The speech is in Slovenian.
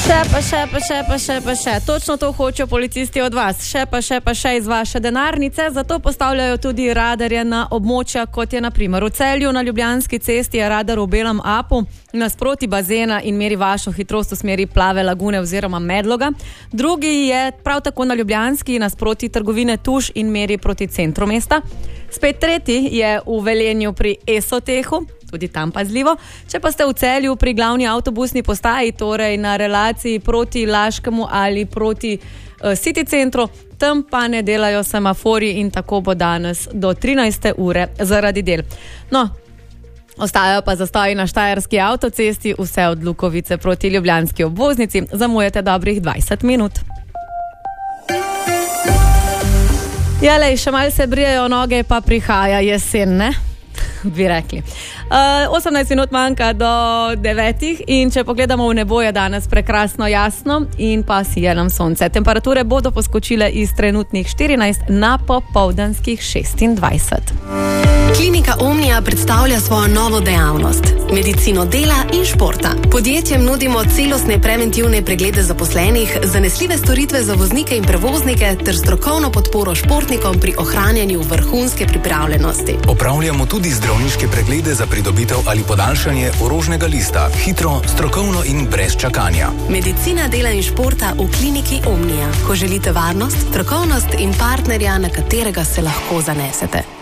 Še. Točno to hočejo policisti od vas. Še iz vaše denarnice, zato postavljajo tudi radarje na območja, kot je na primer v Celju na Ljubljanski cesti je radar v belem apu nasproti bazena in meri vašo hitrost v smeri Plave lagune oziroma Medloga. Drugi je prav tako na Ljubljanski nasproti trgovine Tuš in meri proti centru mesta. Spet tretji je v Velenju pri Esotehu, tudi tam pazljivo. Če pa ste v Celju pri glavni avtobusni postaji, torej na relaciji proti Laškemu ali proti City centru, tam pa ne delajo semafori in tako bo danes do 13. ure zaradi del. No, ostajajo pa zastoji na Štajerski avtocesti, vse od Lukovice proti Ljubljanski obvoznici, zamujate dobrih 20 minut. Jalej, še malo se brijejo noge, pa prihaja jesen, ne? Bi rekli. 18 minut manjka do 9 in če pogledamo v nebo, je danes prekrasno jasno in pa sije nam sonce. Temperature bodo poskočile iz trenutnih 14 na popoldanskih 26. Klinika Omnia predstavlja svojo novo dejavnost, medicino dela in športa. Podjetjem nudimo celostne preventivne preglede zaposlenih, zanesljive storitve za voznike in prevoznike ter strokovno podporo športnikom pri ohranjanju vrhunske pripravljenosti. Opravljamo tudi zdravniške preglede za pridobitev ali podaljšanje orožnega lista, hitro, strokovno in brez čakanja. Medicina dela in športa v kliniki Omnia. Ko želite varnost, strokovnost in partnerja, na katerega se lahko zanesete.